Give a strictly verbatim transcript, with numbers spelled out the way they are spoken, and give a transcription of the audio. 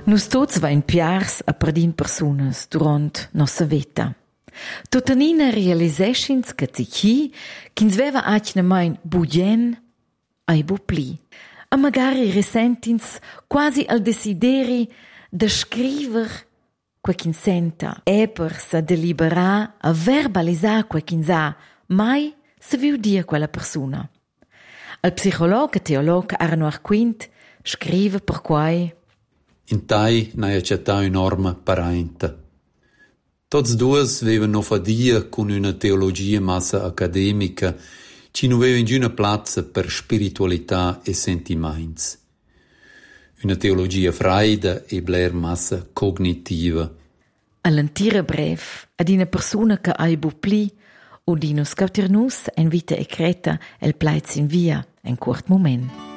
Nus tuts vain piars a perdin persunas durant nossa vita. Tutanina realiseschins che zichi ch'ins veva atgna main bugen ai bu pli. A magari resentins quasi al desideri de scriver quei ch'ins senta, e per sa deliberar a verbalisar quei ch'ins ha, mai se viu dir quella persona. Il psicolog e teolog Arnold Quint scrive per quai: In tai n'hai accettau un'orma parenta. Tots duos vevan no fadia con una teologia massa academica, ci non vevan giuna plazza per spiritualità e sentiments. Una teologia freida e bler massa cognitiva. All'antira brev ad una persona che hai bu pli o dinos cautir nus en vita e creta el plaiz in via en curt moment.